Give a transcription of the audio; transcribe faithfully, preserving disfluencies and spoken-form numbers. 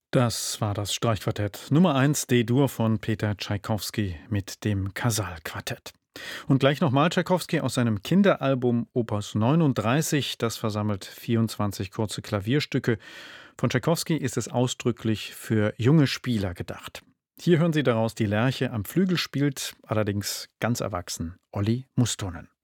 Das war das Streichquartett Nummer eins D-Dur von Peter Tschaikowski mit dem Casal-Quartett. Und gleich nochmal Tschaikowski aus seinem Kinderalbum Opus neununddreißig. Das versammelt vierundzwanzig kurze Klavierstücke. Von Tschaikowski ist es ausdrücklich für junge Spieler gedacht. Hier hören Sie daraus die Lerche am Flügel spielt, allerdings ganz erwachsen, Olli Mustonen.